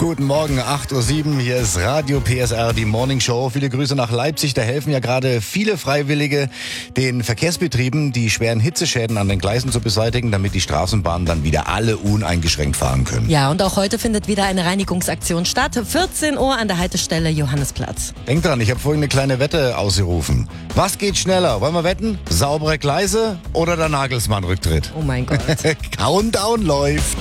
Guten Morgen, 8:07 Uhr, hier ist Radio PSR, die Morning Show. Viele Grüße nach Leipzig, da helfen ja gerade viele Freiwillige den Verkehrsbetrieben, die schweren Hitzeschäden an den Gleisen zu beseitigen, damit die Straßenbahnen dann wieder alle uneingeschränkt fahren können. Ja, und auch heute findet wieder eine Reinigungsaktion statt. 14 Uhr an der Haltestelle Johannesplatz. Denkt dran, ich habe vorhin eine kleine Wette ausgerufen. Was geht schneller? Wollen wir wetten? Saubere Gleise oder der Nagelsmann-Rücktritt? Oh mein Gott. Countdown läuft.